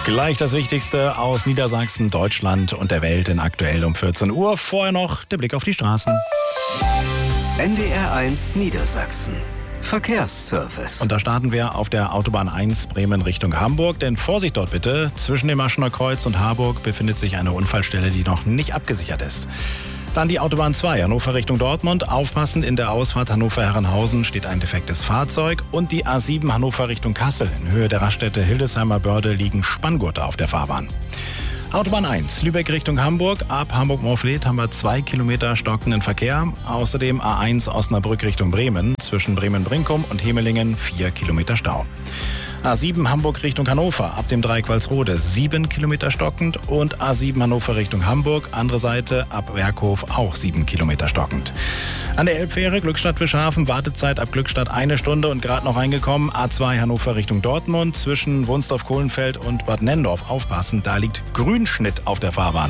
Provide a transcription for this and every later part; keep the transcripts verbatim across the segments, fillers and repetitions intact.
Gleich das Wichtigste aus Niedersachsen, Deutschland und der Welt in aktuell um vierzehn Uhr. Vorher noch der Blick auf die Straßen. N D R eins Niedersachsen. Verkehrsservice. Und da starten wir auf der Autobahn eins Bremen Richtung Hamburg. Denn Vorsicht dort bitte, zwischen dem Aschener Kreuz und Harburg befindet sich eine Unfallstelle, die noch nicht abgesichert ist. Dann die Autobahn zwei, Hannover Richtung Dortmund. Aufpassen, in der Ausfahrt Hannover-Herrenhausen steht ein defektes Fahrzeug. Und die A sieben Hannover Richtung Kassel. In Höhe der Raststätte Hildesheimer Börde liegen Spanngurte auf der Fahrbahn. Autobahn eins, Lübeck Richtung Hamburg. Ab Hamburg-Morfleet haben wir zwei Kilometer stockenden Verkehr. Außerdem A eins Osnabrück Richtung Bremen. Zwischen Bremen-Brinkum und Hemelingen vier Kilometer Stau. A sieben Hamburg Richtung Hannover, ab dem Dreieck Walsrode sieben Kilometer stockend und A sieben Hannover Richtung Hamburg, andere Seite ab Werkhof auch sieben Kilometer stockend. An der Elbfähre Glückstadt-Fischhafen, Wartezeit ab Glückstadt eine Stunde und gerade noch reingekommen. A zwei Hannover Richtung Dortmund, zwischen Wunsdorf-Kohlenfeld und Bad Nennendorf aufpassen, da liegt Grünschnitt auf der Fahrbahn.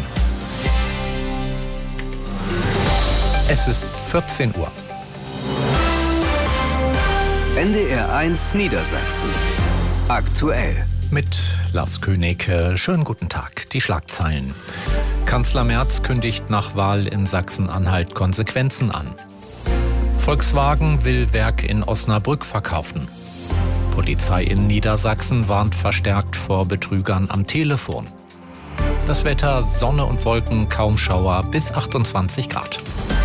Es ist vierzehn Uhr. N D R eins Niedersachsen. Aktuell. Mit Lars König. Schönen guten Tag. Die Schlagzeilen. Kanzler Merz kündigt nach Wahl in Sachsen-Anhalt Konsequenzen an. Volkswagen will Werk in Osnabrück verkaufen. Polizei in Niedersachsen warnt verstärkt vor Betrügern am Telefon. Das Wetter, Sonne und Wolken, kaum Schauer bis achtundzwanzig Grad.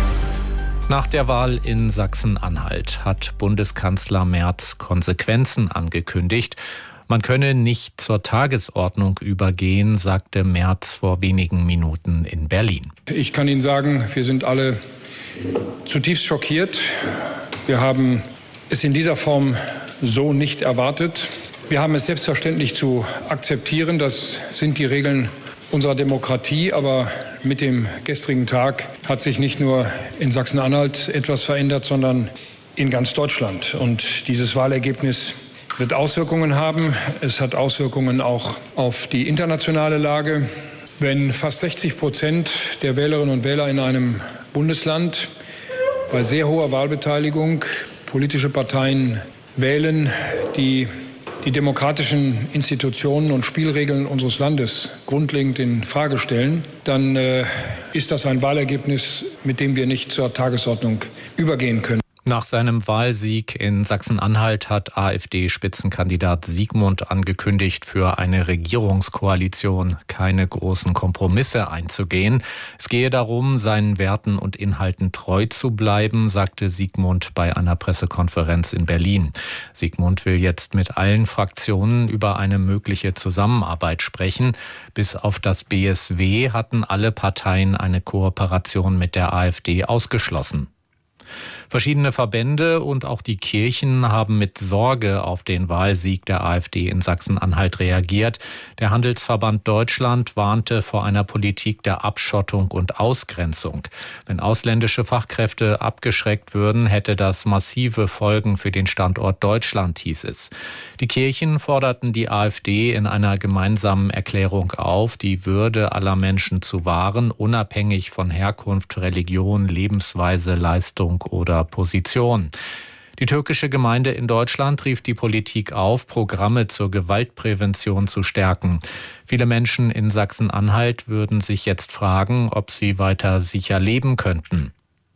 Nach der Wahl in Sachsen-Anhalt hat Bundeskanzler Merz Konsequenzen angekündigt. Man könne nicht zur Tagesordnung übergehen, sagte Merz vor wenigen Minuten in Berlin. Ich kann Ihnen sagen, wir sind alle zutiefst schockiert. Wir haben es in dieser Form so nicht erwartet. Wir haben es selbstverständlich zu akzeptieren. Das sind die Regeln unserer Demokratie. Aber mit dem gestrigen Tag hat sich nicht nur in Sachsen-Anhalt etwas verändert, sondern in ganz Deutschland. Und dieses Wahlergebnis wird Auswirkungen haben. Es hat Auswirkungen auch auf die internationale Lage. Wenn fast sechzig Prozent der Wählerinnen und Wähler in einem Bundesland bei sehr hoher Wahlbeteiligung politische Parteien wählen, die die demokratischen Institutionen und Spielregeln unseres Landes grundlegend in Frage stellen, dann äh, ist das ein Wahlergebnis, mit dem wir nicht zur Tagesordnung übergehen können. Nach seinem Wahlsieg in Sachsen-Anhalt hat AfD-Spitzenkandidat Siegmund angekündigt, für eine Regierungskoalition keine großen Kompromisse einzugehen. Es gehe darum, seinen Werten und Inhalten treu zu bleiben, sagte Siegmund bei einer Pressekonferenz in Berlin. Siegmund will jetzt mit allen Fraktionen über eine mögliche Zusammenarbeit sprechen. Bis auf das B S W hatten alle Parteien eine Kooperation mit der AfD ausgeschlossen. Verschiedene Verbände und auch die Kirchen haben mit Sorge auf den Wahlsieg der AfD in Sachsen-Anhalt reagiert. Der Handelsverband Deutschland warnte vor einer Politik der Abschottung und Ausgrenzung. Wenn ausländische Fachkräfte abgeschreckt würden, hätte das massive Folgen für den Standort Deutschland, hieß es. Die Kirchen forderten die AfD in einer gemeinsamen Erklärung auf, die Würde aller Menschen zu wahren, unabhängig von Herkunft, Religion, Lebensweise, Leistung oder Position. Die türkische Gemeinde in Deutschland rief die Politik auf, Programme zur Gewaltprävention zu stärken. Viele Menschen in Sachsen-Anhalt würden sich jetzt fragen, ob sie weiter sicher leben könnten.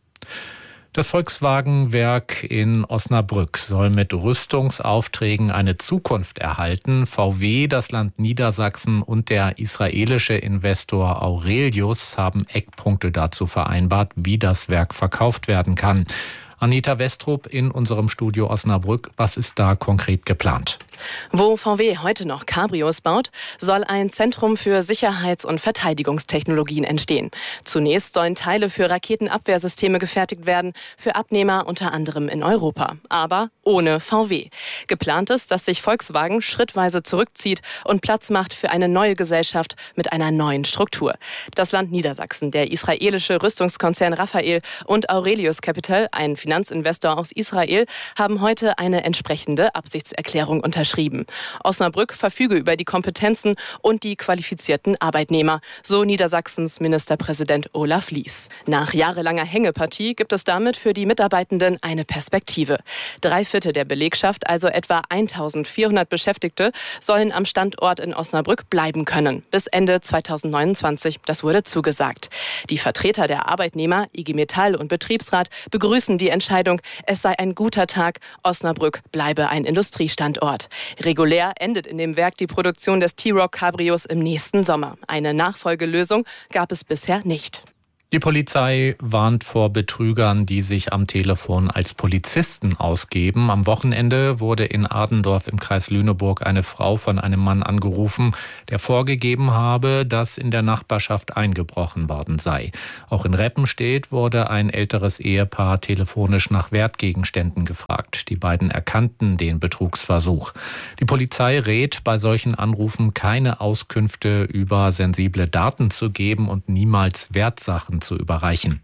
Das Volkswagen-Werk in Osnabrück soll mit Rüstungsaufträgen eine Zukunft erhalten. V W, das Land Niedersachsen und der israelische Investor Aurelius haben Eckpunkte dazu vereinbart, wie das Werk verkauft werden kann. Anita Westrup in unserem Studio Osnabrück. Was ist da konkret geplant? Wo V W heute noch Cabrios baut, soll ein Zentrum für Sicherheits- und Verteidigungstechnologien entstehen. Zunächst sollen Teile für Raketenabwehrsysteme gefertigt werden, für Abnehmer unter anderem in Europa. Aber ohne V W. Geplant ist, dass sich Volkswagen schrittweise zurückzieht und Platz macht für eine neue Gesellschaft mit einer neuen Struktur. Das Land Niedersachsen, der israelische Rüstungskonzern Rafael und Aurelius Capital, ein Finanzinvestor aus Israel, haben heute eine entsprechende Absichtserklärung unterschrieben. beschrieben. Osnabrück verfüge über die Kompetenzen und die qualifizierten Arbeitnehmer, so Niedersachsens Ministerpräsident Olaf Lies. Nach jahrelanger Hängepartie gibt es damit für die Mitarbeitenden eine Perspektive. Drei Viertel der Belegschaft, also etwa eintausendvierhundert Beschäftigte, sollen am Standort in Osnabrück bleiben können. Bis Ende zweitausendneunundzwanzig, das wurde zugesagt. Die Vertreter der Arbeitnehmer, I G Metall und Betriebsrat begrüßen die Entscheidung, es sei ein guter Tag, Osnabrück bleibe ein Industriestandort. Regulär endet in dem Werk die Produktion des T-Roc Cabrios im nächsten Sommer. Eine Nachfolgelösung gab es bisher nicht. Die Polizei warnt vor Betrügern, die sich am Telefon als Polizisten ausgeben. Am Wochenende wurde in Adendorf im Kreis Lüneburg eine Frau von einem Mann angerufen, der vorgegeben habe, dass in der Nachbarschaft eingebrochen worden sei. Auch in Reppenstedt wurde ein älteres Ehepaar telefonisch nach Wertgegenständen gefragt. Die beiden erkannten den Betrugsversuch. Die Polizei rät, bei solchen Anrufen keine Auskünfte über sensible Daten zu geben und niemals Wertsachen zu überreichen.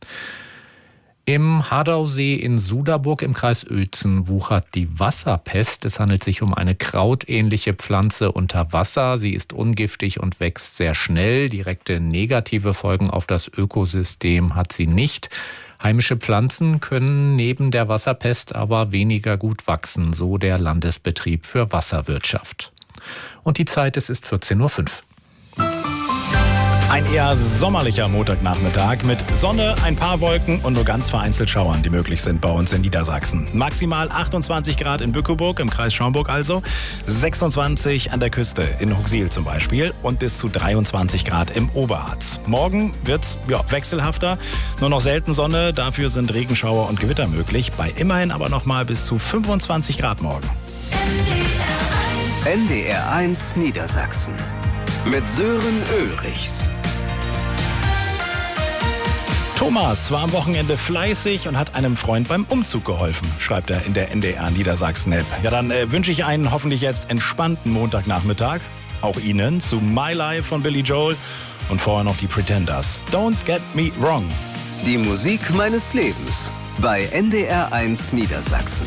Im Hardausee in Suderburg im Kreis Uelzen wuchert die Wasserpest. Es handelt sich um eine krautähnliche Pflanze unter Wasser. Sie ist ungiftig und wächst sehr schnell. Direkte negative Folgen auf das Ökosystem hat sie nicht. Heimische Pflanzen können neben der Wasserpest aber weniger gut wachsen, so der Landesbetrieb für Wasserwirtschaft. Und die Zeit, es ist vierzehn Uhr fünf. Ein eher sommerlicher Montagnachmittag mit Sonne, ein paar Wolken und nur ganz vereinzelt Schauern, die möglich sind bei uns in Niedersachsen. Maximal achtundzwanzig Grad in Bückeburg, im Kreis Schaumburg also, sechsundzwanzig an der Küste, in Huxil zum Beispiel und bis zu dreiundzwanzig Grad im Oberharz. Morgen wird's ja, wechselhafter, nur noch selten Sonne, dafür sind Regenschauer und Gewitter möglich, bei immerhin aber noch mal bis zu fünfundzwanzig Grad morgen. N D R eins Niedersachsen mit Sören Ulrichs. Thomas war am Wochenende fleißig und hat einem Freund beim Umzug geholfen, schreibt er in der N D R Niedersachsen-App. Ja, dann äh, wünsche ich einen hoffentlich jetzt entspannten Montagnachmittag. Auch Ihnen zu My Life von Billy Joel und vorher noch die Pretenders. Don't Get Me Wrong. Die Musik meines Lebens bei N D R eins Niedersachsen.